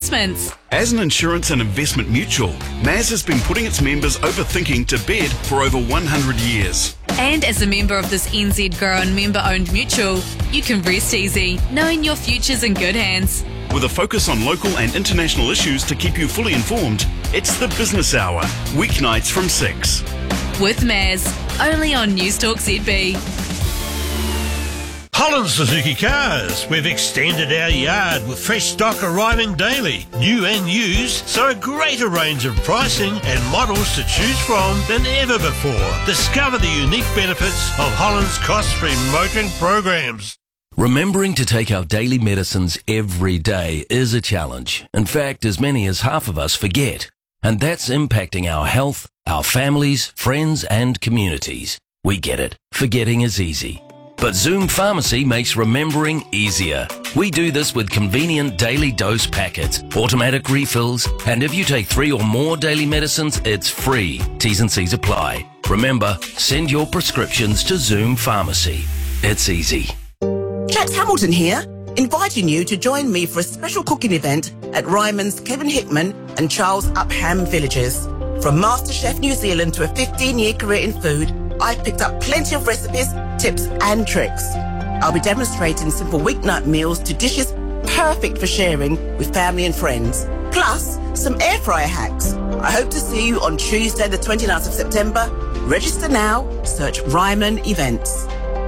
investments. As an insurance and investment mutual, MAS has been putting its members overthinking to bed for over 100 years. And as a member of this NZ grown member-owned mutual, you can rest easy, knowing your future's in good hands. With a focus on local and international issues to keep you fully informed, it's the Business Hour, weeknights from 6. With Maz, only on Newstalk ZB. Holland Suzuki Cars. We've extended our yard with fresh stock arriving daily, new and used, so a greater range of pricing and models to choose from than ever before. Discover the unique benefits of Holland's cost-free motoring programs. Remembering to take our daily medicines every day is a challenge. In fact, as many as half of us forget. And that's impacting our health, our families, friends and communities. We get it. Forgetting is easy. But Zoom Pharmacy makes remembering easier. We do this with convenient daily dose packets, automatic refills, and if you take 3 or more daily medicines, it's free. T's and C's apply. Remember, send your prescriptions to Zoom Pharmacy. It's easy. Jax Hamilton here, inviting you to join me for a special cooking event at Ryman's Kevin Hickman and Charles Upham villages. From MasterChef New Zealand to a 15-year career in food, I've picked up plenty of recipes, tips and tricks. I'll be demonstrating simple weeknight meals to dishes perfect for sharing with family and friends. Plus, some air fryer hacks. I hope to see you on Tuesday the 29th of September. Register now, search Ryman Events.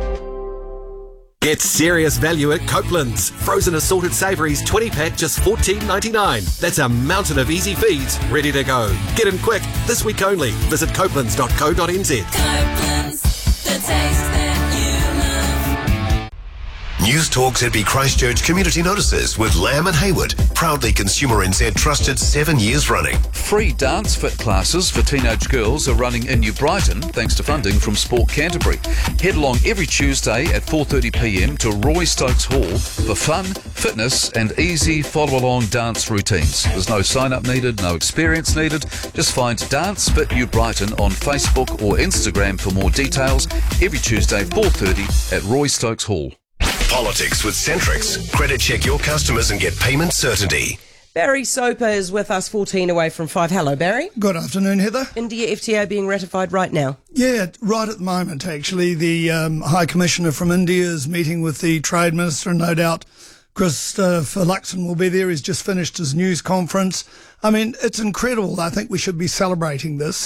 Get serious value at Copeland's. Frozen assorted savouries 20-pack just $14.99. That's a mountain of easy feeds ready to go. Get in quick, this week only. Visit copelands.co.nz. Copeland's, the taste that you love. Newstalk ZB Christchurch Community Notices with Lamb and Hayward. Proudly Consumer NZ trusted 7 years running. Free dance fit classes for teenage girls are running in New Brighton thanks to funding from Sport Canterbury. Head along every Tuesday at 4:30pm to Roy Stokes Hall for fun, fitness and easy follow-along dance routines. There's no sign-up needed, no experience needed. Just find Dance Fit New Brighton on Facebook or Instagram for more details. Every Tuesday 4:30 at Roy Stokes Hall. Politics with Centrix. Credit check your customers and get payment certainty. Barry Soper is with us, 14 away from 5. Hello, Barry. Good afternoon, Heather. India FTA being ratified right now. Yeah, right at the moment, actually. The High Commissioner from India is meeting with the Trade Minister, and no doubt Christopher Luxon will be there. He's just finished his news conference. I mean, it's incredible. I think we should be celebrating this.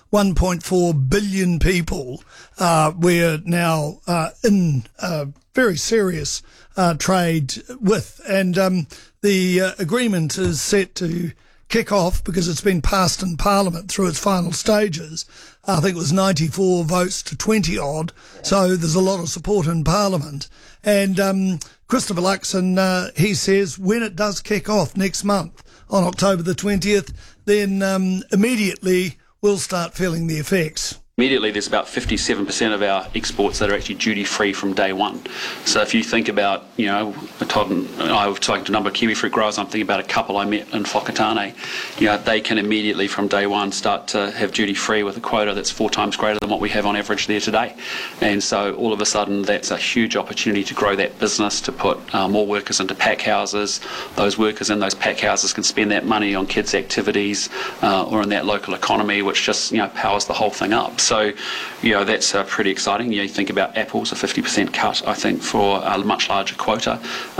1.4 billion people we're now in very serious trade with. And the agreement is set to kick off because it's been passed in Parliament through its final stages. I think it was 94 votes to 20 odd. So there's a lot of support in Parliament. And Christopher Luxon, he says when it does kick off next month on October the 20th, then immediately we'll start feeling the effects. Immediately, there's about 57% of our exports that are actually duty-free from day one. So if you think about, Todd and I were talking to a number of kiwi fruit growers. I'm thinking about a couple I met in Whakatane. They can immediately from day one start to have duty-free with a quota that's 4 times greater than what we have on average there today. And so all of a sudden, that's a huge opportunity to grow that business, to put more workers into pack houses. Those workers in those pack houses can spend that money on kids' activities or in that local economy, which just powers the whole thing up. So, that's pretty exciting. You think about apples, a 50% cut, I think, for a much larger quota.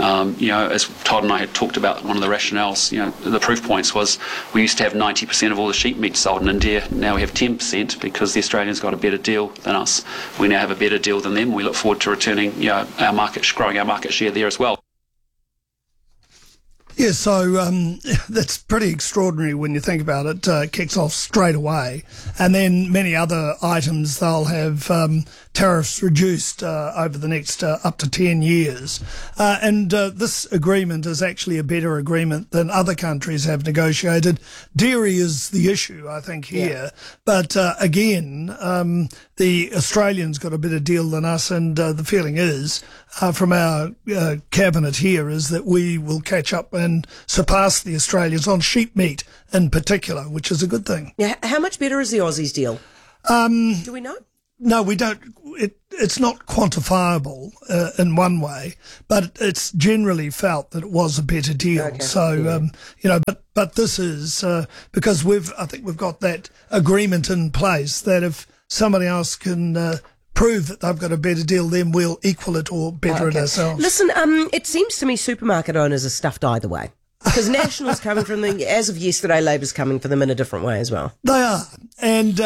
As Todd and I had talked about, one of the rationales, the proof points was we used to have 90% of all the sheep meat sold in India. Now we have 10% because the Australians got a better deal than us. We now have a better deal than them. We look forward to returning, growing our market share there as well. Yeah, so that's pretty extraordinary when you think about it. Kicks off straight away. And then many other items, they'll have tariffs reduced over the next up to 10 years. And this agreement is actually a better agreement than other countries have negotiated. Dairy is the issue, I think, here. Yeah. But again, the Australians got a better deal than us, and the feeling is from our cabinet here is that we will catch up and surpass the Australians on sheep meat in particular, which is a good thing. Yeah, how much better is the Aussies deal? Do we know? no, we don't. It's not quantifiable in one way, but it's generally felt that it was a better deal. Okay. So, but this is because I think we've got that agreement in place that if somebody else can prove that they've got a better deal, then we'll equal it or better it ourselves. Listen, it seems to me supermarket owners are stuffed either way. Because National's coming from them, as of yesterday, Labour's coming for them in a different way as well. They are. And,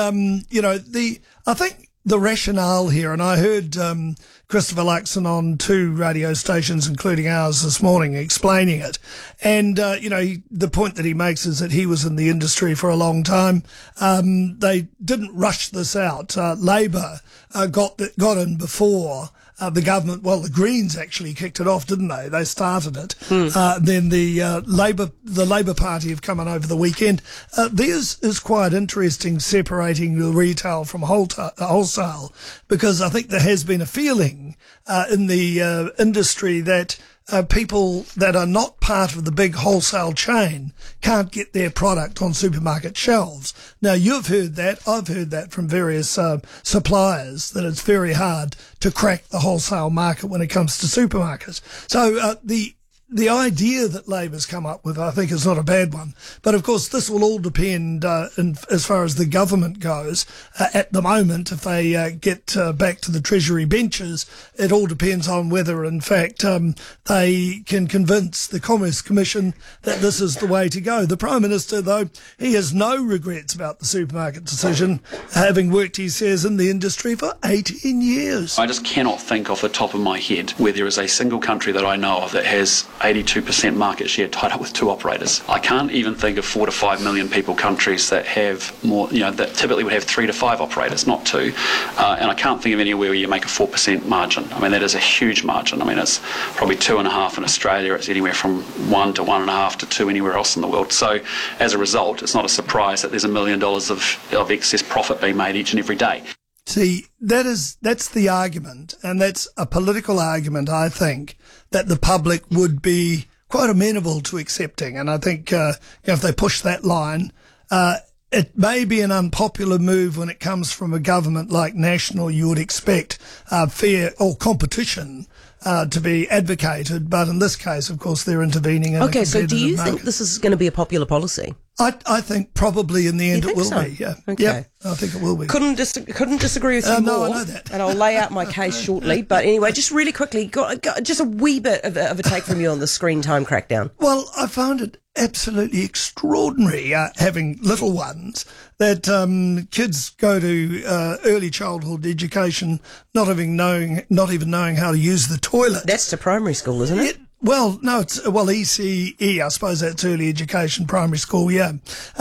I think the rationale here, and I heard Christopher Luxon on 2 radio stations, including ours this morning, explaining it. And, the point that he makes is that he was in the industry for a long time. They didn't rush this out. Labour got in before the government. Well, the Greens actually kicked it off, didn't they? They started it. Then the Labour Party have come on over the weekend. This is quite interesting, separating the retail from wholesale, because I think there has been a feeling in the industry that people that are not part of the big wholesale chain can't get their product on supermarket shelves. Now, you've heard that. I've heard that from various suppliers, that it's very hard to crack the wholesale market when it comes to supermarkets. So the idea that Labour's come up with, I think, is not a bad one. But, of course, this will all depend as far as the government goes. At the moment, if they get back to the Treasury benches, it all depends on whether, in fact, they can convince the Commerce Commission that this is the way to go. The Prime Minister, though, he has no regrets about the supermarket decision, having worked, he says, in the industry for 18 years. I just cannot think off the top of my head where there is a single country that I know of that has 82% market share tied up with 2 operators. I can't even think of 4 to 5 million people countries that have more, that typically would have 3 to 5 operators, not 2. And I can't think of anywhere where you make a 4% margin. I mean, that is a huge margin. I mean, it's probably 2.5 in Australia. It's anywhere from 1 to 1.5 to 2 anywhere else in the world. So as a result, it's not a surprise that there's $1 million of excess profit being made each and every day. See, that's the argument, and that's a political argument, I think, that the public would be quite amenable to accepting. And I think if they push that line, it may be an unpopular move when it comes from a government like National. You would expect fair or competition to be advocated, but in this case, of course, they're intervening in a competitive so do you market. think this is going to be a popular policy? I think probably in the end it will so? be. Yeah. Okay. Yep, I think it will be. Couldn't disagree with you more. No, I know that. And I'll lay out my case shortly. But anyway, just really quickly, got just a wee bit of a take from you on the screen time crackdown. Well, I found it absolutely extraordinary, having little ones, that kids go to early childhood education not even knowing how to use the toilet. That's to primary school, isn't it? Well, no, it's ECE, I suppose that's early education, primary school, yeah.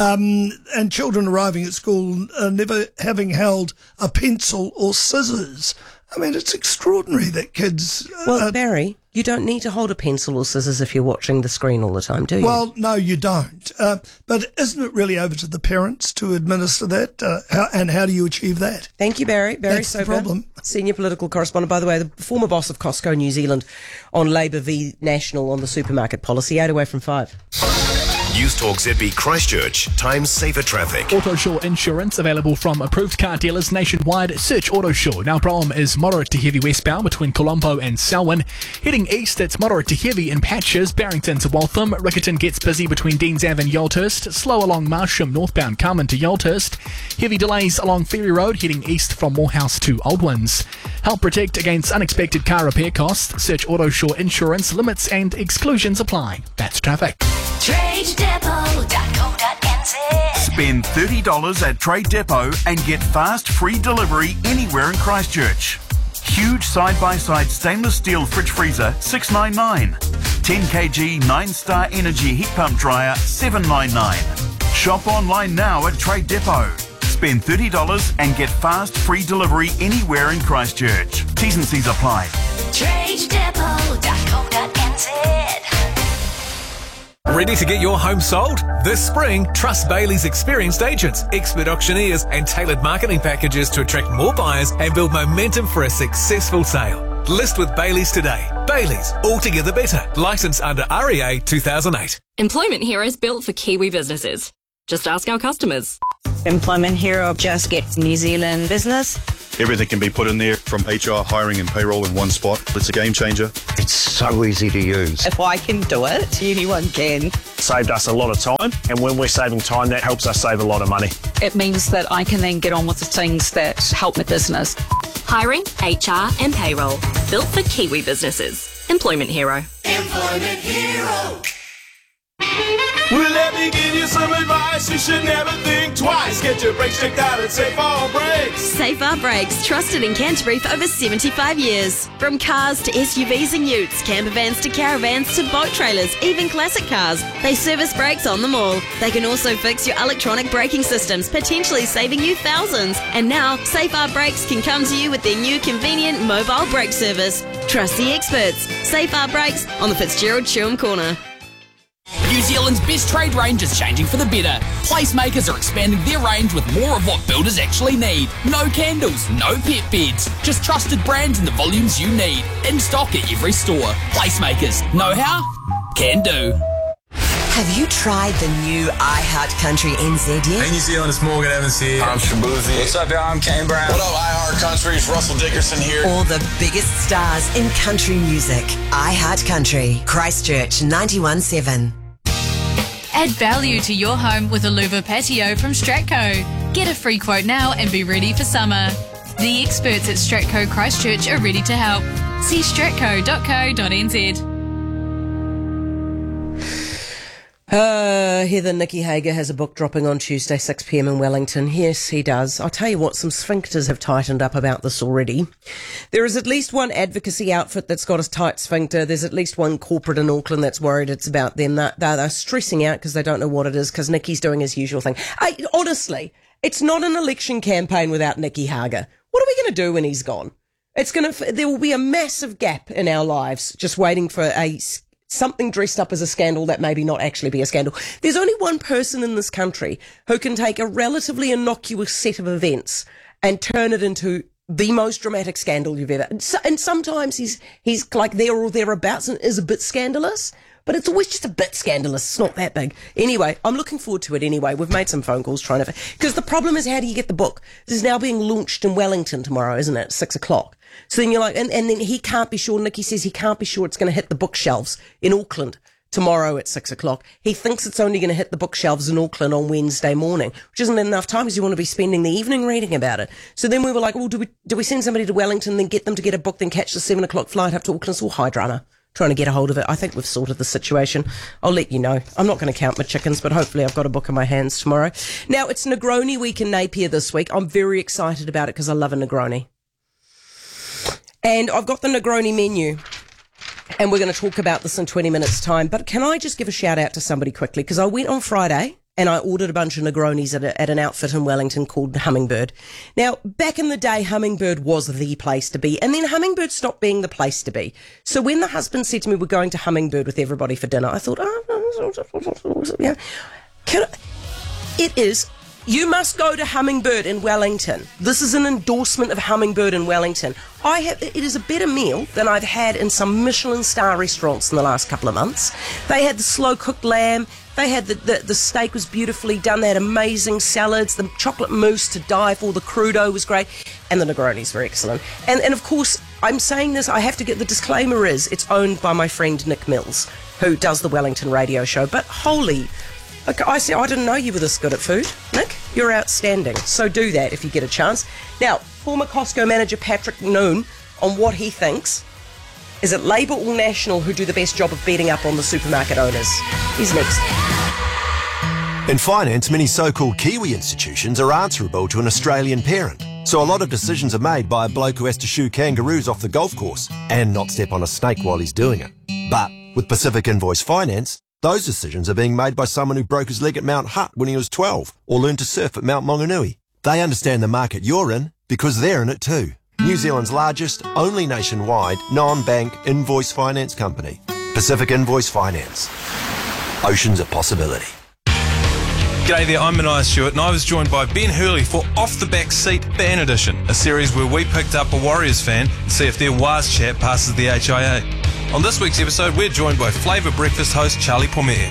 And children arriving at school never having held a pencil or scissors. I mean, it's extraordinary that kids... Well, Barry, you don't need to hold a pencil or scissors if you're watching the screen all the time, do you? Well, no, you don't. But isn't it really over to the parents to administer that? How do you achieve that? Thank you, Barry. Barry That's the Soper, problem. Senior political correspondent, by the way, the former boss of Costco New Zealand, on Labour v National on the supermarket policy. 8 away from 5. News Talk ZB Christchurch. Times safer traffic. AutoSure Insurance available from approved car dealers nationwide. Search AutoSure. Now, problem is moderate to heavy westbound between Colombo and Selwyn. Heading east, it's moderate to heavy in patches. Barrington to Waltham. Riccarton gets busy between Deans Ave and Yalthurst. Slow along Marsham northbound Carmen to Yalthurst. Heavy delays along Ferry Road heading east from Morehouse to Aldwins. Help protect against unexpected car repair costs. Search AutoSure Insurance. Limits and exclusions apply. That's traffic. TradeDepot.co.nz. Spend $30 at Trade Depot and get fast free delivery anywhere in Christchurch. Huge side-by-side stainless steel fridge freezer, $699. 10 kg 9-star energy heat pump dryer, $799. Shop online now at Trade Depot. Spend $30 and get fast free delivery anywhere in Christchurch. T's and C's apply. TradeDepot.co.nz. Ready to get your home sold? This spring, trust Bailey's experienced agents, expert auctioneers, and tailored marketing packages to attract more buyers and build momentum for a successful sale. List with Bailey's today. Bailey's, altogether better. Licensed under REA 2008. Employment Hero is built for Kiwi businesses. Just ask our customers. Employment Hero just gets New Zealand business Everything can be put in there from HR, hiring and payroll in one spot. It's a game changer. It's so easy to use. If I can do it, anyone can. Saved us a lot of time, and when we're saving time, that helps us save a lot of money. It means that I can then get on with the things that help my business. Hiring, HR and payroll. Built for Kiwi businesses. Employment Hero. Employment Hero. Well, let me give you some advice. You should never think twice. Get your brakes checked out at Safe R Brakes. Safe R Brakes, trusted in Canterbury for over 75 years. From cars to SUVs and utes, camper vans to caravans to boat trailers, even classic cars, they service brakes on them all. They can also fix your electronic braking systems, potentially saving you thousands. And now, Safe R Brakes can come to you with their new convenient mobile brake service. Trust the experts. Safe R Brakes on the Fitzgerald Chewham Corner. New Zealand's best trade range is changing for the better. Placemakers are expanding their range with more of what builders actually need. No candles, no pet beds, just trusted brands in the volumes you need. In stock at every store. Placemakers, know how? Can do. Have you tried the new iHeart Country NZ yet? Hey New Zealand, it's Morgan Evans here. I'm Shabuzi. What's up, y'all? I'm Kane Brown. What up, iHeart Country? It's Russell Dickerson here. All the biggest stars in country music. iHeart Country, Christchurch 91.7. Add value to your home with a louver patio from Stratco. Get a free quote now and be ready for summer. The experts at Stratco Christchurch are ready to help. See stratco.co.nz. Heather Nicky Hager has a book dropping on Tuesday, 6 p.m. in Wellington. Yes, he does. I'll tell you what, some sphincters have tightened up about this already. There is at least one advocacy outfit that's got a tight sphincter. There's at least one corporate in Auckland that's worried it's about them. They're stressing out because they don't know what it is because Nicky's doing his usual thing. Honestly, it's not an election campaign without Nicky Hager. What are we going to do when he's gone? There will be a massive gap in our lives just waiting for something dressed up as a scandal that maybe not actually be a scandal. There's only one person in this country who can take a relatively innocuous set of events and turn it into the most dramatic scandal you've ever. And sometimes he's like there or thereabouts and is a bit scandalous, but it's always just a bit scandalous. It's not that big. Anyway, I'm looking forward to it anyway. We've made some phone calls trying to... Because the problem is, how do you get the book? This is now being launched in Wellington tomorrow, isn't it? 6 o'clock. So then you're like, and then he can't be sure, Nicky says he can't be sure it's going to hit the bookshelves in Auckland tomorrow at 6 o'clock. He thinks it's only going to hit the bookshelves in Auckland on Wednesday morning, which isn't enough time because you want to be spending the evening reading about it. So then we were like, well, do we send somebody to Wellington, then get them to get a book, then catch the 7 o'clock flight up to Auckland? It's all high drama, trying to get a hold of it. I think we've sorted the situation. I'll let you know. I'm not going to count my chickens, but hopefully I've got a book in my hands tomorrow. Now, it's Negroni week in Napier this week. I'm very excited about it because I love a Negroni. And I've got the Negroni menu, and we're going to talk about this in 20 minutes' time. But can I just give a shout out to somebody quickly? Because I went on Friday and I ordered a bunch of Negronis at an outfit in Wellington called Hummingbird. Now, back in the day, Hummingbird was the place to be, and then Hummingbird stopped being the place to be. So when the husband said to me, we're going to Hummingbird with everybody for dinner, I thought, yeah. It is... You must go to Hummingbird in Wellington. This is an endorsement of Hummingbird in Wellington. It is a better meal than I've had in some Michelin star restaurants in the last couple of months. They had the slow cooked lamb. They had the steak was beautifully done. They had amazing salads. The chocolate mousse to die for. The crudo was great. And the Negronis were excellent. And of course, I'm saying this, I have to get the disclaimer is it's owned by my friend Nick Mills, who does the Wellington radio show. But holy... I didn't know you were this good at food, Nick. You're outstanding. So do that if you get a chance. Now, former Costco manager Patrick Noon on what he thinks. Is it Labour or National who do the best job of beating up on the supermarket owners? He's next. In finance, many so-called Kiwi institutions are answerable to an Australian parent. So a lot of decisions are made by a bloke who has to shoo kangaroos off the golf course and not step on a snake while he's doing it. But with Pacific Invoice Finance, those decisions are being made by someone who broke his leg at Mount Hutt when he was 12 or learned to surf at Mount Maunganui. They understand the market you're in because they're in it too. New Zealand's largest, only nationwide, non-bank invoice finance company. Pacific Invoice Finance. Oceans of possibility. G'day there, I'm Mania Stewart and I was joined by Ben Hurley for Off the Back Seat Ban Edition, a series where we picked up a Warriors fan and see if their Waz chat passes the HIA. On this week's episode, we're joined by Flavour Breakfast host Charlie Pomere.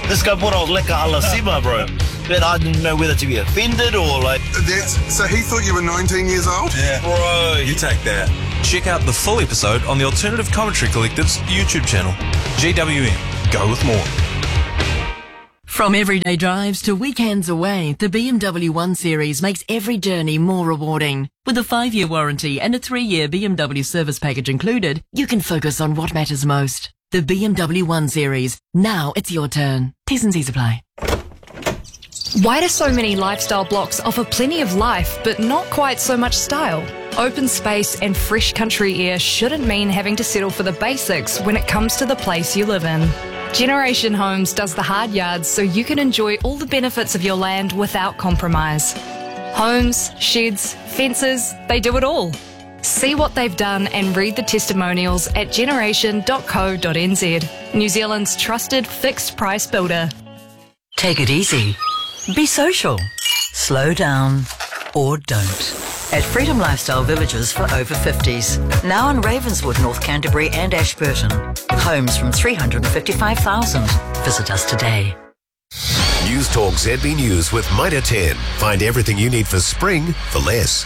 This guy brought out Leka Halasima, bro. But I didn't know whether to be offended or like... So he thought you were 19 years old? Yeah. Bro. You take that. Check out the full episode on the Alternative Commentary Collective's YouTube channel. GWM. Go with more. From everyday drives to weekends away, the BMW 1 Series makes every journey more rewarding. With a 5-year warranty and a 3-year BMW service package included, you can focus on what matters most. The BMW 1 Series. Now it's your turn. T's and C's apply. Why do so many lifestyle blocks offer plenty of life, but not quite so much style? Open space and fresh country air shouldn't mean having to settle for the basics when it comes to the place you live in. Generation Homes does the hard yards so you can enjoy all the benefits of your land without compromise. Homes, sheds, fences, they do it all. See what they've done and read the testimonials at generation.co.nz. New Zealand's trusted fixed price builder. Take it easy. Be social. Slow down. Or don't. At Freedom Lifestyle Villages for over 50s. Now in Ravenswood, North Canterbury and Ashburton. Homes from $355,000. Visit us today. News Talk ZB News with Mitre 10. Find everything you need for spring for less.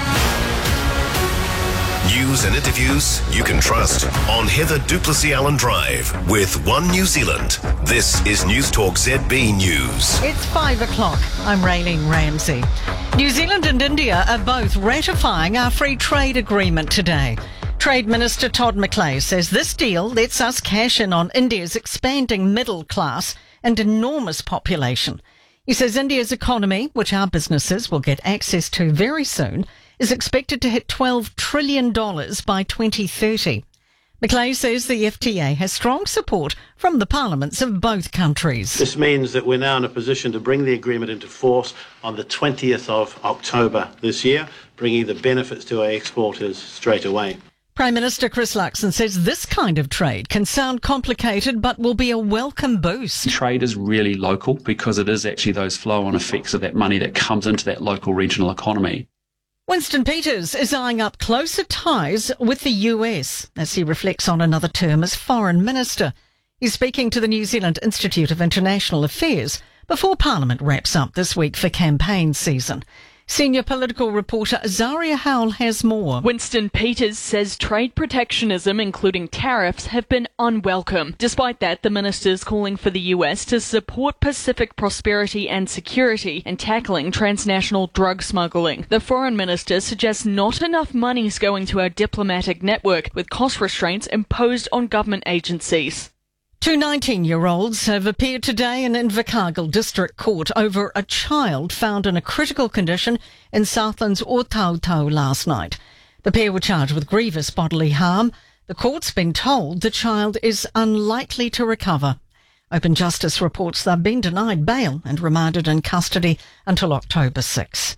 News and interviews you can trust on Heather Duplessis Allen Drive with One New Zealand. This is News Talk ZB News. It's 5 o'clock. I'm Raylene Ramsey. New Zealand and India are both ratifying our free trade agreement today. Trade Minister Todd McClay says this deal lets us cash in on India's expanding middle class and enormous population. He says India's economy, which our businesses will get access to very soon, is expected to hit $12 trillion by 2030. McClay says the FTA has strong support from the parliaments of both countries. This means that we're now in a position to bring the agreement into force on the 20th of October this year, bringing the benefits to our exporters straight away. Prime Minister Chris Luxon says this kind of trade can sound complicated but will be a welcome boost. Trade is really local because it is actually those flow-on effects of that money that comes into that local regional economy. Winston Peters is eyeing up closer ties with the US as he reflects on another term as Foreign Minister. He's speaking to the New Zealand Institute of International Affairs before Parliament wraps up this week for campaign season. Senior political reporter Azaria Howell has more. Winston Peters says trade protectionism, including tariffs, have been unwelcome. Despite that, the minister's calling for the US to support Pacific prosperity and security and tackling transnational drug smuggling. The foreign minister suggests not enough money is going to our diplomatic network, with cost restraints imposed on government agencies. Two 19-year-olds have appeared today in Invercargill District Court over a child found in a critical condition in Southland's Otautau last night. The pair were charged with grievous bodily harm. The court's been told the child is unlikely to recover. Open Justice reports they've been denied bail and remanded in custody until October 6.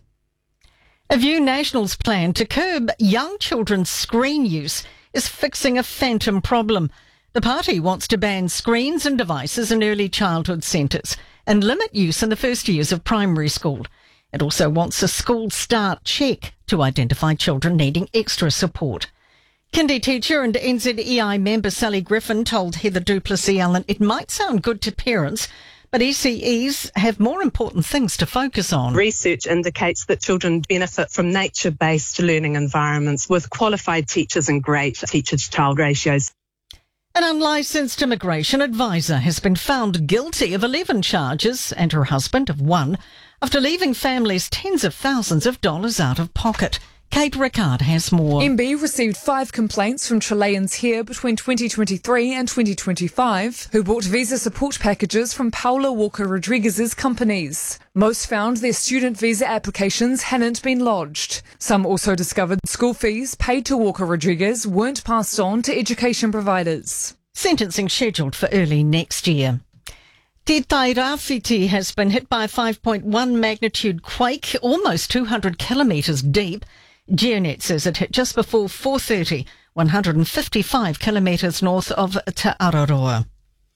A View Nationals plan to curb young children's screen use is fixing a phantom problem. The party wants to ban screens and devices in early childhood centres and limit use in the first years of primary school. It also wants a school start check to identify children needing extra support. Kindy teacher and NZEI member Sally Griffin told Heather Duplessis Allen it might sound good to parents, but ECEs have more important things to focus on. Research indicates that children benefit from nature-based learning environments with qualified teachers and great teacher-to-child ratios. An unlicensed immigration advisor has been found guilty of 11 charges and her husband of 1 after leaving families tens of thousands of dollars out of pocket. Kate Rickard has more. MB received 5 complaints from Chileans here between 2023 and 2025 who bought visa support packages from Paula Walker Rodriguez's companies. Most found their student visa applications hadn't been lodged. Some also discovered school fees paid to Walker Rodriguez weren't passed on to education providers. Sentencing scheduled for early next year. Te Tairāwhiti has been hit by a 5.1 magnitude quake, almost 200 kilometres deep. GeoNet says it hit just before 4:30, 155 kilometres north of Te Araroa.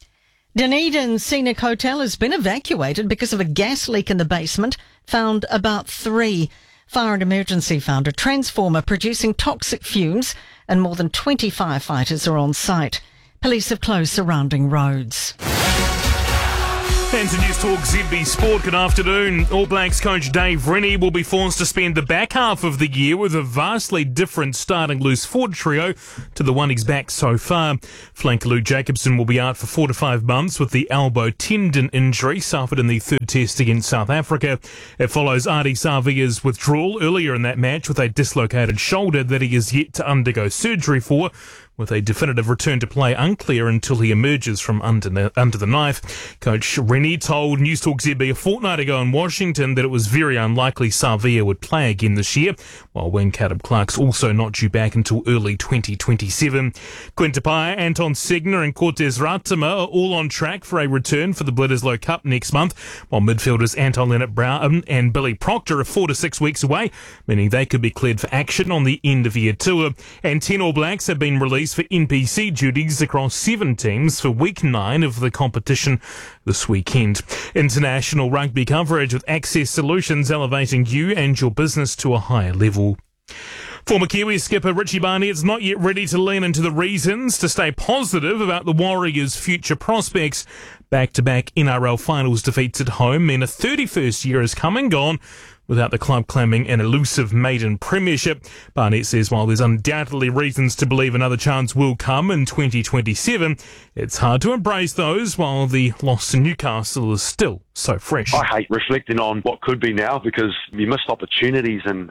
Dunedin Scenic Hotel has been evacuated because of a gas leak in the basement, found about 3. Fire and Emergency found a transformer producing toxic fumes and more than 20 firefighters are on site. Police have closed surrounding roads. And to News Talk ZB Sport, good afternoon. All Blacks coach Dave Rennie will be forced to spend the back half of the year with a vastly different starting loose forward trio to the one he's backed so far. Flanker Luke Jacobson will be out for 4 to 5 months with the elbow tendon injury suffered in the third test against South Africa. It follows Ardie Savia's withdrawal earlier in that match with a dislocated shoulder that he is yet to undergo surgery for, with a definitive return to play unclear until he emerges from under the knife. Coach Rennie told News Talk ZB a fortnight ago in Washington that it was very unlikely Savia would play again this year, while wing Caleb Clark's also not due back until early 2027. Quinn Tupaea, Anton Segner and Cortez Ratima are all on track for a return for the Bledisloe Cup next month, while midfielders Anton Leonard-Brown and Billy Proctor are 4 to 6 weeks away, meaning they could be cleared for action on the end-of-year tour. And 10 All Blacks have been released for NPC duties across 7 teams for week 9 of the competition this weekend. International rugby coverage with Access Solutions, elevating you and your business to a higher level. Former Kiwi skipper Richie Barnett's not yet ready to lean into the reasons to stay positive about the Warriors' future prospects. Back-to-back NRL finals defeats at home mean a 31st year has come and gone without the club claiming an elusive maiden premiership. Barnett says while there's undoubtedly reasons to believe another chance will come in 2027, it's hard to embrace those while the loss to Newcastle is still so fresh. I hate reflecting on what could be now because you missed opportunities and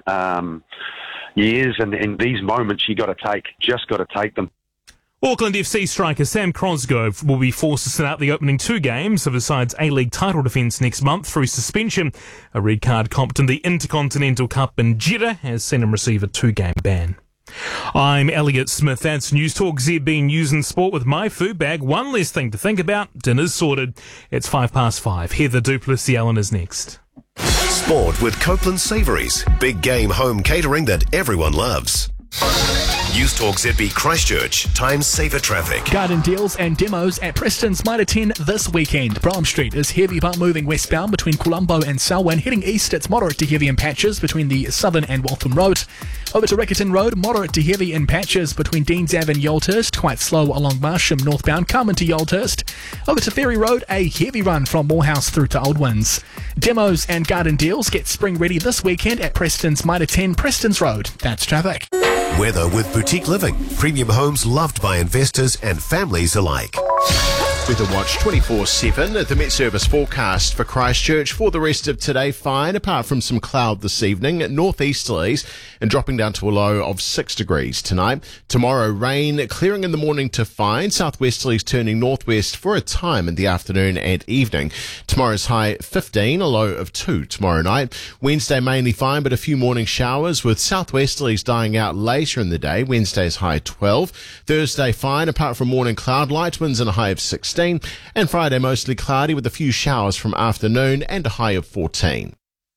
years, and in these moments you got to take them. Auckland FC striker Sam Crosgrove will be forced to sit out the opening 2 games of his side's A-League title defence next month through suspension. A red card comped in the Intercontinental Cup in Jeddah has seen him receive a 2-game ban. I'm Elliot Smith. That's News Talk ZB News and Sport with my food bag. One less thing to think about. Dinner's sorted. It's 5:05. Heather Duplessis-Allen is next. Sport with Copeland Savouries. Big game home catering that everyone loves. News Talk ZB Christchurch. Time saver traffic. Garden deals and demos at Preston's Mitre 10 this weekend. Brougham Street is heavy but moving westbound between Colombo and Selwyn. Heading east, it's moderate to heavy in patches between the Southern and Waltham Road. Over to Riccarton Road, moderate to heavy in patches between Deans Ave and Yoldhurst. Quite slow along Marsham northbound, come into Yoldhurst. Over to Ferry Road, a heavy run from Morehouse through to Old Winds. Demos and garden deals get spring ready this weekend at Preston's Mitre 10, Preston's Road. That's traffic. Weather with Boutique Living. Premium homes loved by investors and families alike. Weather Watch 24/7 at the Met Service forecast for Christchurch for the rest of today. Fine, apart from some cloud this evening. Northeasterlies and dropping down to a low of 6 degrees tonight. Tomorrow, rain clearing in the morning to fine. Southwesterlies turning northwest for a time in the afternoon and evening. Tomorrow's high 15, a low of 2 tomorrow night. Wednesday mainly fine, but a few morning showers with southwesterlies dying out later in the day. Wednesday's high 12. Thursday fine, apart from morning cloud, light winds and a high of 16. And Friday mostly cloudy with a few showers from afternoon and a high of 14.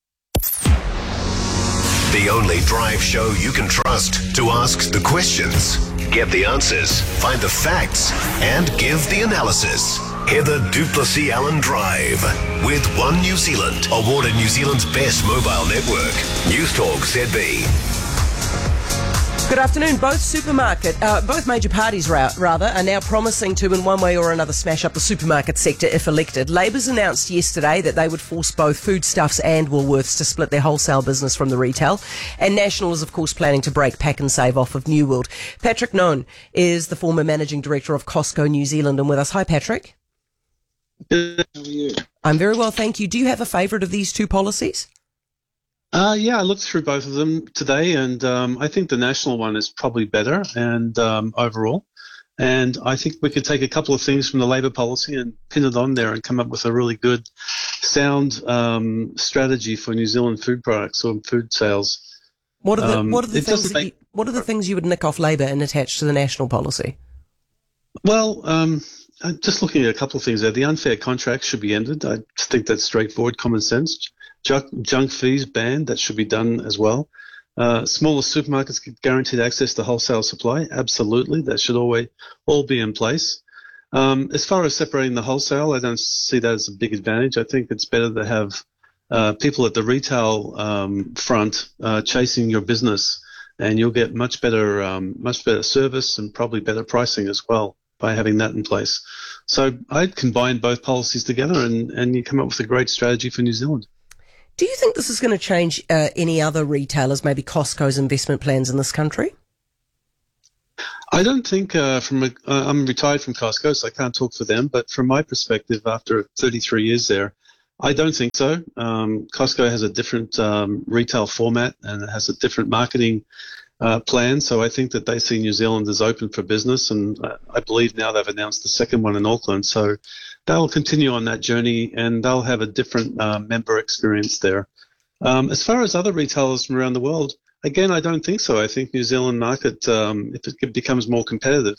The only drive show you can trust to ask the questions, get the answers, find the facts, and give the analysis. Heather Duplessis-Allen Drive with One New Zealand, awarded New Zealand's best mobile network. News Talk ZB. Good afternoon. Both major parties rather, are now promising to, in one way or another, smash up the supermarket sector if elected. Labor's announced yesterday that they would force both Foodstuffs and Woolworths to split their wholesale business from the retail. And National is, of course, planning to break Pack and Save off of New World. Patrick Noone is the former managing director of Costco New Zealand and with us. Hi, Patrick. Good. How are you? I'm very well, thank you. Do you have a favourite of these two policies? Yeah, I looked through both of them today, and I think the national one is probably better and overall. And I think we could take a couple of things from the Labor policy and pin it on there and come up with a really good, sound strategy for New Zealand food products or food sales. What are the things you would nick off Labor and attach to the national policy? Well, I'm just looking at a couple of things there. The unfair contracts should be ended. I think that's straightforward, common sense. Junk fees banned, that should be done as well. Smaller supermarkets get guaranteed access to wholesale supply, absolutely. That should all be in place. As far as separating the wholesale, I don't see that as a big advantage. I think it's better to have people at the retail front chasing your business, and you'll get much better service and probably better pricing as well. by having that in place. So I'd combine both policies together and you come up with a great strategy for New Zealand. Do you think this is going to change any other retailers, maybe Costco's investment plans in this country? I don't think I'm retired from Costco, so I can't talk for them. But from my perspective, after 33 years there, I don't think so. Costco has a different retail format and it has a different marketing plan. So I think that they see New Zealand as open for business. And I believe now they've announced the second one in Auckland. So they'll continue on that journey and they'll have a different member experience there. As far as other retailers from around the world, again, I don't think so. I think New Zealand market, if it becomes more competitive,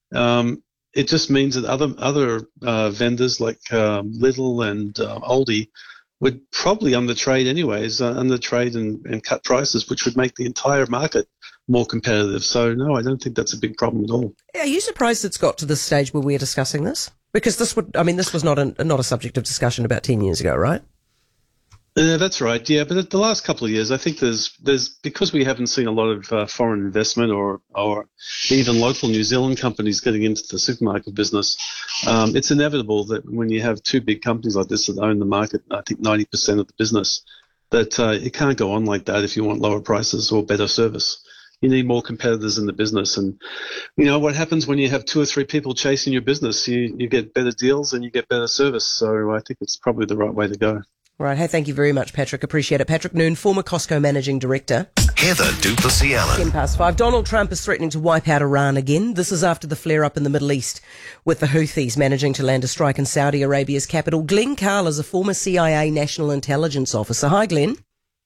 it just means that other vendors like Lidl and Aldi would probably undertrade anyways, undertrade and cut prices, which would make the entire market more competitive. So, no, I don't think that's a big problem at all. Are you surprised it's got to this stage where we're discussing this? Because this was not a subject of discussion about 10 years ago, right? That's right. Yeah, but the last couple of years, I think there's because we haven't seen a lot of foreign investment or even local New Zealand companies getting into the supermarket business. It's inevitable that when you have two big companies like this that own the market, I think 90% of the business, that it can't go on like that if you want lower prices or better service. You need more competitors in the business. And, you know, what happens when you have two or three people chasing your business? You get better deals and you get better service. So I think it's probably the right way to go. Right. Hey, thank you very much, Patrick. Appreciate it. Patrick Noon, former Costco Managing Director. Heather du Plessis-Allen. 5:10. Donald Trump is threatening to wipe out Iran again. This is after the flare-up in the Middle East, with the Houthis managing to land a strike in Saudi Arabia's capital. Glenn Carl is a former CIA National Intelligence Officer. Hi, Glenn.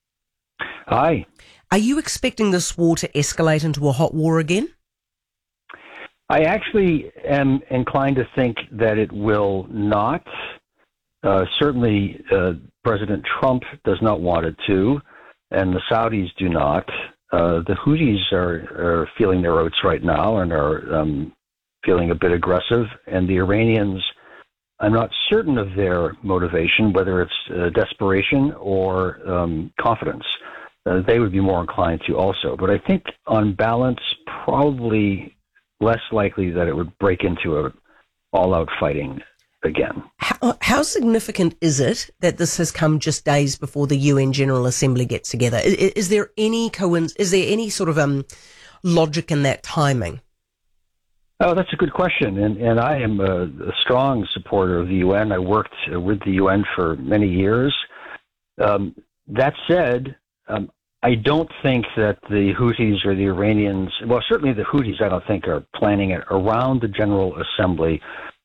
Hi. Are you expecting this war to escalate into a hot war again? I actually am inclined to think that it will not. Certainly, President Trump does not want it to, and the Saudis do not. The Houthis are feeling their oats right now and are feeling a bit aggressive, and the Iranians, I'm not certain of their motivation, whether it's desperation or confidence. They would be more inclined to also. But I think on balance, probably less likely that it would break into an all-out fighting again. How significant is it that this has come just days before the UN General Assembly gets together? Is there any sort of logic in that timing? Oh, that's a good question. And I am a strong supporter of the UN. I worked with the UN for many years. That said, I don't think that the Houthis or the Iranians, well, certainly the Houthis, I don't think are planning it around the General Assembly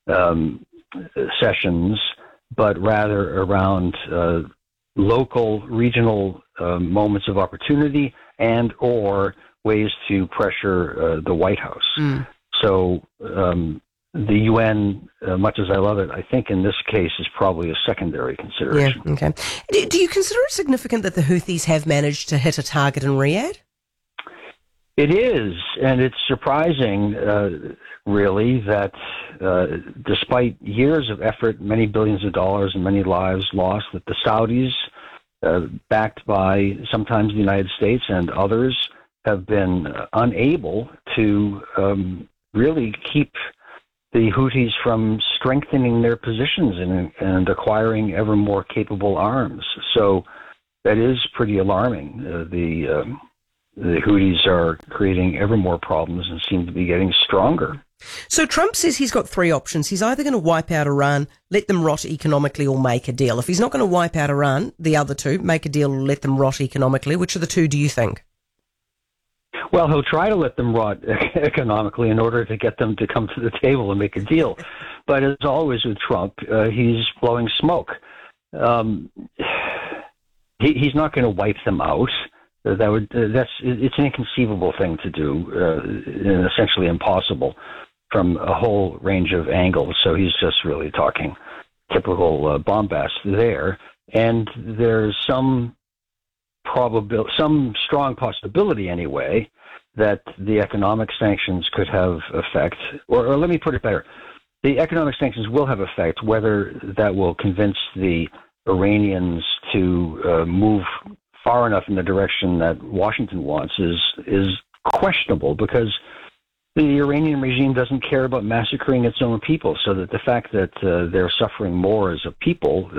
sessions, but rather around local, regional moments of opportunity and or ways to pressure the White House. So the UN, much as I love it, I think in this case is probably a secondary consideration. Yeah, okay. Do you consider it significant that the Houthis have managed to hit a target in Riyadh? It is, and it's surprising, really, that despite years of effort, many billions of dollars and many lives lost, that the Saudis, backed by sometimes the United States and others, have been unable to really keep the Houthis from strengthening their positions and acquiring ever more capable arms. So that is pretty alarming. The Houthis are creating ever more problems and seem to be getting stronger. So Trump says he's got three options. He's either going to wipe out Iran, let them rot economically, or make a deal. If he's not going to wipe out Iran, the other two, make a deal or let them rot economically. Which of the two do you think? Well, he'll try to let them rot economically in order to get them to come to the table and make a deal. But as always with Trump, he's blowing smoke. He's not going to wipe them out. It's an inconceivable thing to do, and essentially impossible from a whole range of angles. So he's just really talking typical bombast there. And there's some strong possibility anyway that the economic sanctions could have effect, or let me put it better. The economic sanctions will have effect. Whether that will convince the Iranians to move far enough in the direction that Washington wants is questionable, because the Iranian regime doesn't care about massacring its own people, so that the fact that they're suffering more as a people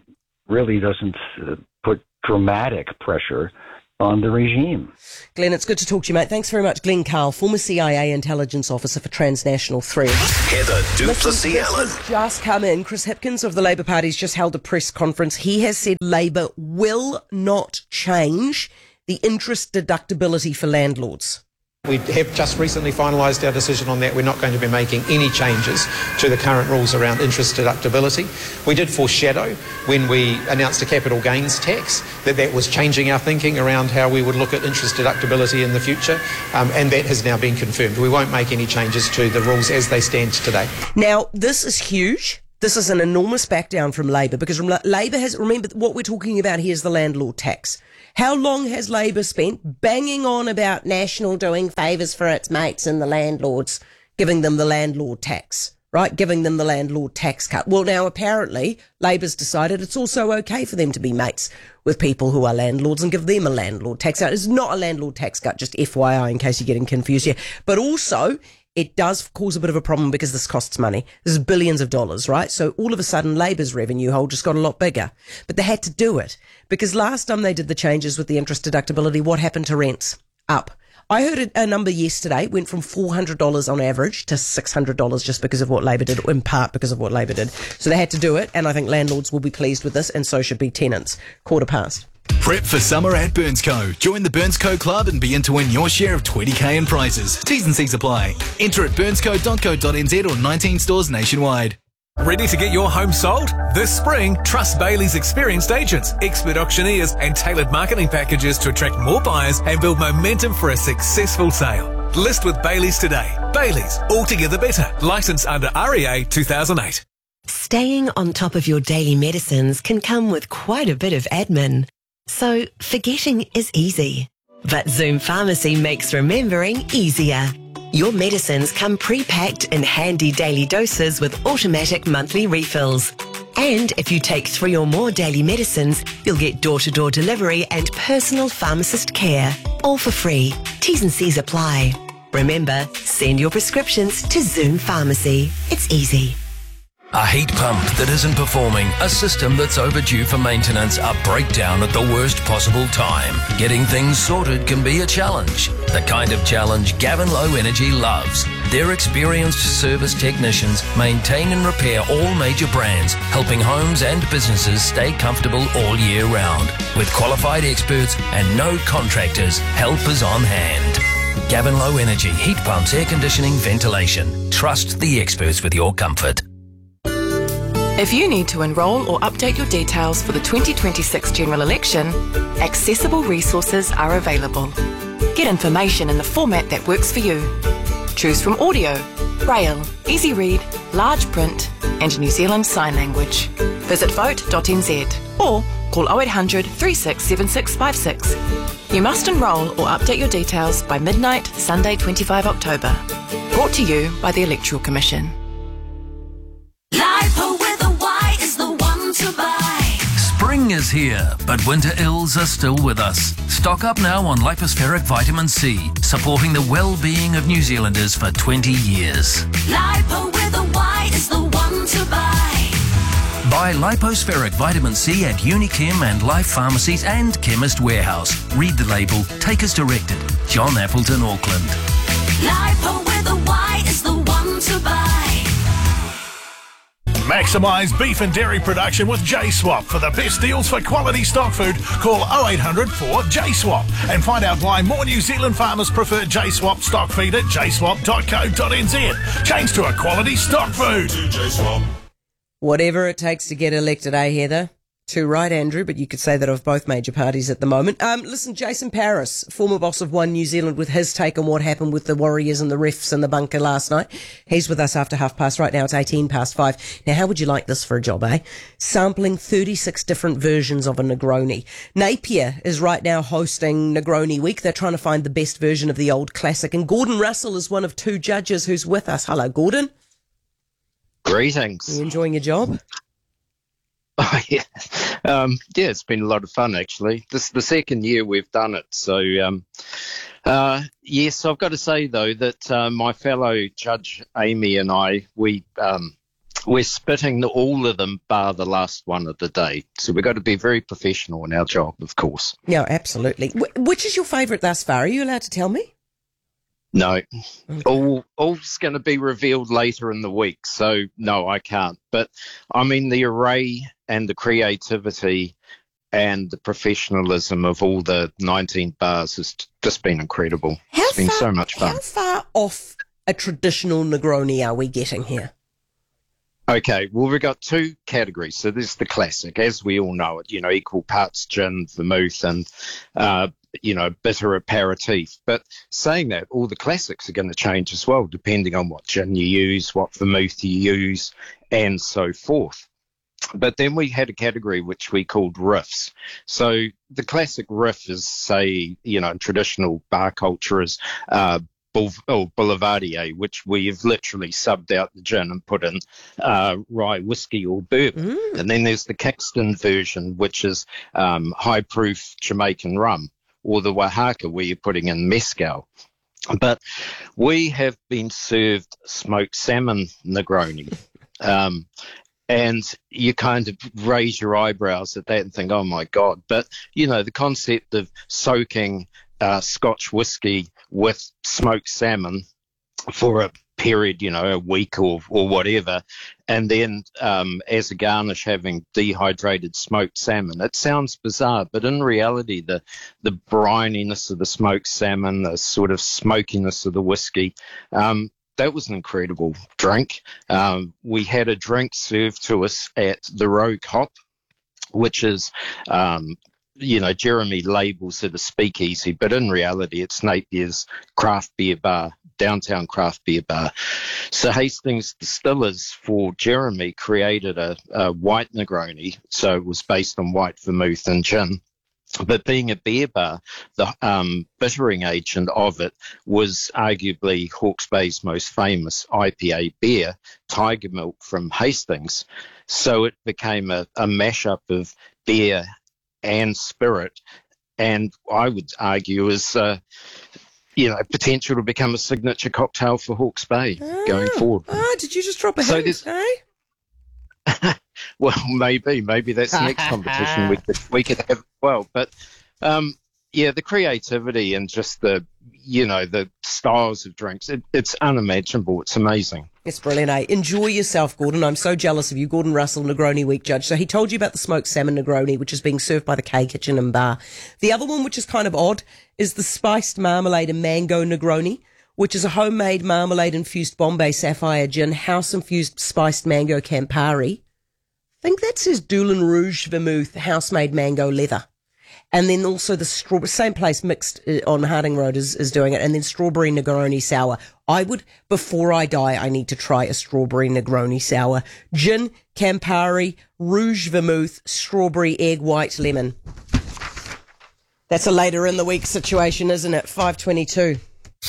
really doesn't put dramatic pressure on the regime. Glenn, it's good to talk to you, mate. Thanks very much. Glenn Carl, former CIA intelligence officer for Transnational Threat. Heather du Plessis-Allen. Just come in. Chris Hipkins of the Labour Party's just held a press conference. He has said Labour will not change the interest deductibility for landlords. We have just recently finalised our decision on that. We're not going to be making any changes to the current rules around interest deductibility. We did foreshadow when we announced a capital gains tax that was changing our thinking around how we would look at interest deductibility in the future, and that has now been confirmed. We won't make any changes to the rules as they stand today. Now, this is huge. This is an enormous back down from Labour, because Labour has, remember, what we're talking about here is the landlord tax. How long has Labour spent banging on about National doing favours for its mates and the landlords, giving them the landlord tax, right? Giving them the landlord tax cut. Well, now, apparently, Labour's decided it's also okay for them to be mates with people who are landlords and give them a landlord tax cut. It's not a landlord tax cut, just FYI, in case you're getting confused here. But also, it does cause a bit of a problem because this costs money. This is billions of dollars, right? So all of a sudden, Labour's revenue hole just got a lot bigger. But they had to do it because last time they did the changes with the interest deductibility, what happened to rents? Up. I heard a number yesterday, went from $400 on average to $600 just because of what Labour did, in part because of what Labour did. So they had to do it, and I think landlords will be pleased with this, and so should be tenants. 1:15. Prep for summer at BurnsCo. Join the BurnsCo Club and begin to win your share of $20,000 in prizes. T's and C's apply. Enter at burnsco.co.nz or 19 stores nationwide. Ready to get your home sold? This spring, trust Bailey's experienced agents, expert auctioneers and tailored marketing packages to attract more buyers and build momentum for a successful sale. List with Bailey's today. Bailey's, altogether better. Licensed under REA 2008. Staying on top of your daily medicines can come with quite a bit of admin. So forgetting is easy. But Zoom Pharmacy makes remembering easier. Your medicines come pre-packed in handy daily doses with automatic monthly refills. And if you take 3 or more daily medicines, you'll get door-to-door delivery and personal pharmacist care. All for free. T's and C's apply. Remember, send your prescriptions to Zoom Pharmacy. It's easy. A heat pump that isn't performing, a system that's overdue for maintenance, a breakdown at the worst possible time. Getting things sorted can be a challenge. The kind of challenge Gavin Low Energy loves. Their experienced service technicians maintain and repair all major brands, helping homes and businesses stay comfortable all year round. With qualified experts and no contractors, help is on hand. Gavin Low Energy, heat pumps, air conditioning, ventilation. Trust the experts with your comfort. If you need to enrol or update your details for the 2026 general election, accessible resources are available. Get information in the format that works for you. Choose from audio, braille, easy read, large print and New Zealand Sign Language. Visit vote.nz or call 0800 367656. You must enrol or update your details by midnight, Sunday 25 October. Brought to you by the Electoral Commission. Spring is here, but winter ills are still with us. Stock up now on Lipospheric Vitamin C, supporting the well-being of New Zealanders for 20 years. Lipo with a Y is the one to buy. Buy Lipospheric Vitamin C at Unichem and Life Pharmacies and Chemist Warehouse. Read the label. Take as directed. John Appleton, Auckland. Lipo with a Y is the one to buy. Maximise beef and dairy production with J-Swap. For the best deals for quality stock food, call 0800 4JSWAP and find out why more New Zealand farmers prefer J-Swap stock feed at jswap.co.nz. Change to a quality stock food. Whatever it takes to get elected, eh, Heather? Too right, Andrew, but you could say that of both major parties at the moment. Listen, Jason Paris, former boss of One New Zealand, with his take on what happened with the Warriors and the refs in the bunker last night. He's with us after 5:30. Right now it's 5:18. Now, how would you like this for a job, eh? Sampling 36 different versions of a Negroni. Napier is right now hosting Negroni Week. They're trying to find the best version of the old classic. And Gordon Russell is one of 2 judges who's with us. Hello, Gordon. Greetings. Are you enjoying your job? Oh, yeah. Yeah, it's been a lot of fun, actually. This is the second year we've done it, so Yes, I've got to say, though, that my fellow Judge Amy and I, we're spitting all of them bar the last one of the day. So we've got to be very professional in our job, of course. Yeah, absolutely. Which is your favourite thus far? Are you allowed to tell me? No. Okay. All's going to be revealed later in the week, so no, I can't. But, I mean, the array and the creativity and the professionalism of all the 19 bars has just been incredible. It's been so much fun. How far off a traditional Negroni are we getting here? Okay, well, we've got two categories. So there's the classic, as we all know it, equal parts gin, vermouth, and, bitter aperitif. But saying that, all the classics are going to change as well, depending on what gin you use, what vermouth you use, and so forth. But then we had a category which we called riffs. So the classic riff is, say, in traditional bar culture is Boulevardier, which we've literally subbed out the gin and put in rye whiskey or bourbon. And then there's the Kingston version, which is high proof Jamaican rum, or the Oaxaca, where you're putting in mezcal. But we have been served smoked salmon Negroni. And you kind of raise your eyebrows at that and think, oh my God. But, the concept of soaking Scotch whiskey with smoked salmon for a period, a week or whatever, and then as a garnish having dehydrated smoked salmon. It sounds bizarre, but in reality, the brininess of the smoked salmon, the sort of smokiness of the whiskey, that was an incredible drink. We had a drink served to us at the Rogue Hop, which is Jeremy labels it a speakeasy, but in reality, it's Napier's craft beer bar, downtown craft beer bar. So Hastings Distillers for Jeremy created a white Negroni, so it was based on white vermouth and gin. But being a beer bar, the bittering agent of it was arguably Hawke's Bay's most famous IPA beer, Tiger Milk from Hastings. So it became a mashup of beer and spirit, and I would argue is potential to become a signature cocktail for Hawke's Bay going forward. Did you just drop a hint, eh? Well, maybe that's the next competition we could have as well. But the creativity and just the styles of drinks, it's unimaginable. It's amazing. It's brilliant, eh? Enjoy yourself, Gordon. I'm so jealous of you. Gordon Russell, Negroni Week Judge. So he told you about the smoked salmon Negroni, which is being served by the K Kitchen and Bar. The other one, which is kind of odd, is the spiced marmalade and mango Negroni, which is a homemade marmalade-infused Bombay Sapphire gin, house-infused spiced mango Campari. I think that says Doulin Rouge Vermouth, house-made mango leather. And then also the strawberry, same place mixed on Harding Road is doing it. And then strawberry Negroni sour. Before I die, I need to try a strawberry Negroni sour. Gin, Campari, Rouge Vermouth, strawberry, egg white, lemon. That's a later in the week situation, isn't it? 5:22.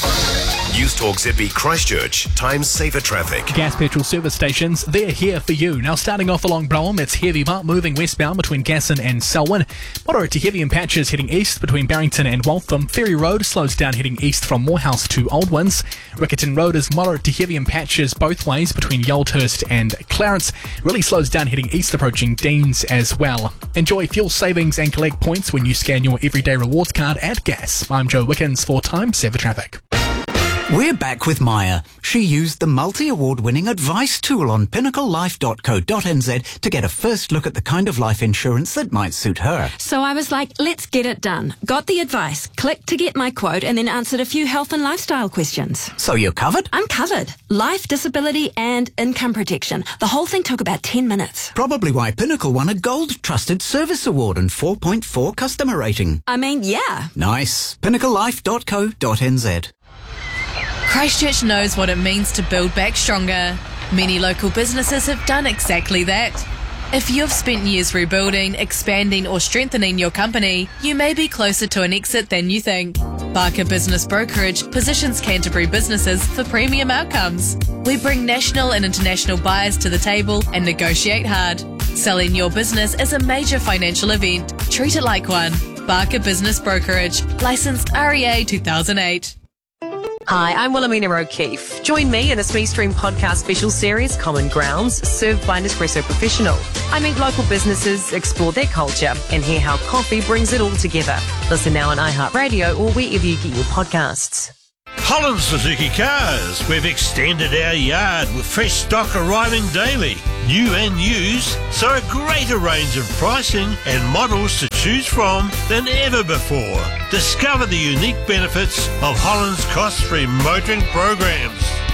News Talk Zippy Christchurch. Time saver traffic. Gas petrol service stations, they're here for you. Now starting off along Brougham, it's heavy but moving westbound between Gasson and Selwyn. Moderate to heavy in patches heading east between Barrington and Waltham. Ferry Road slows down heading east from Morehouse to Oldwins. Riccarton Road is moderate to heavy in patches both ways between Yoldhurst and Clarence. Really slows down heading east approaching Deans as well. Enjoy fuel savings and collect points when you scan your everyday rewards card at Gas. I'm Joe Wickens for Time Saver Traffic. We're back with Maya. She used the multi-award-winning advice tool on pinnaclelife.co.nz to get a first look at the kind of life insurance that might suit her. So I was like, let's get it done. Got the advice, clicked to get my quote, and then answered a few health and lifestyle questions. So you're covered? I'm covered. Life, disability, and income protection. The whole thing took about 10 minutes. Probably why Pinnacle won a Gold Trusted Service Award and 4.4 customer rating. I mean, yeah. Nice. pinnaclelife.co.nz. Christchurch knows what it means to build back stronger. Many local businesses have done exactly that. If you've spent years rebuilding, expanding or strengthening your company, you may be closer to an exit than you think. Barker Business Brokerage positions Canterbury businesses for premium outcomes. We bring national and international buyers to the table and negotiate hard. Selling your business is a major financial event. Treat it like one. Barker Business Brokerage. Licensed REA 2008. Hi, I'm Wilhelmina O'Keefe. Join me in a Smee Stream podcast special series, Common Grounds, served by Nespresso Professional. I meet local businesses, explore their culture, and hear how coffee brings it all together. Listen now on iHeartRadio or wherever you get your podcasts. Holland Suzuki Cars. We've extended our yard with fresh stock arriving daily, new and used, so a greater range of pricing and models to choose from than ever before. Discover the unique benefits of Holland's cost-free motoring programs.